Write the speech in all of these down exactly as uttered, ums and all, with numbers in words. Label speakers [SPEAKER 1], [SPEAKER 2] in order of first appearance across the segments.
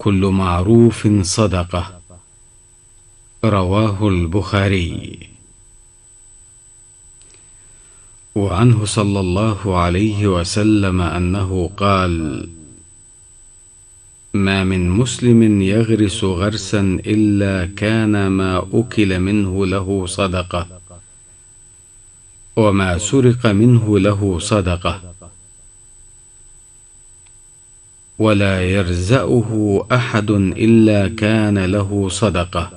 [SPEAKER 1] كل معروف صدقة. رواه البخاري. وعنه صلى الله عليه وسلم أنه قال: ما من مسلم يغرس غرسا إلا كان ما أكل منه له صدقة، وما سرق منه له صدقة، ولا يرزأه أحد إلا كان له صدقة.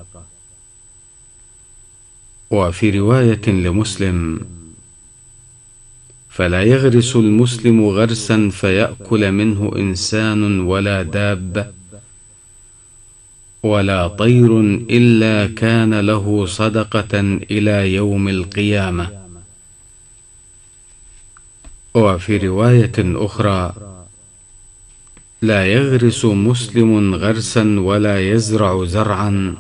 [SPEAKER 1] وفي رواية لمسلم: فلا يغرس المسلم غرسا فيأكل منه إنسان ولا دابة ولا طير إلا كان له صدقة إلى يوم القيامة. وفي رواية أخرى: لا يغرس مسلم غرسا ولا يزرع زرعا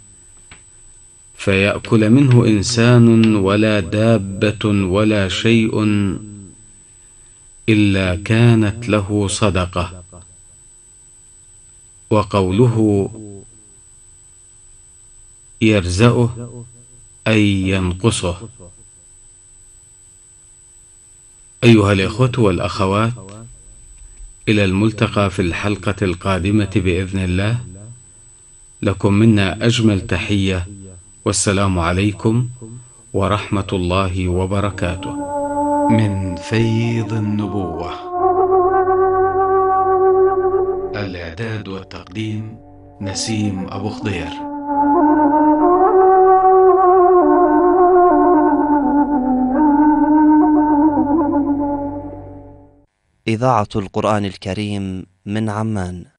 [SPEAKER 1] فيأكل منه إنسان ولا دابة ولا شيء إلا كانت له صدقة. وقوله يرزأه أي ينقصه. أيها الإخوة والأخوات، إلى الملتقى في الحلقة القادمة بإذن الله. لكم منا أجمل تحية، والسلام عليكم ورحمة الله وبركاته. من فيض النبوة. الإعداد والتقديم نسيم أبو خضير.
[SPEAKER 2] إذاعة القرآن الكريم من عمان.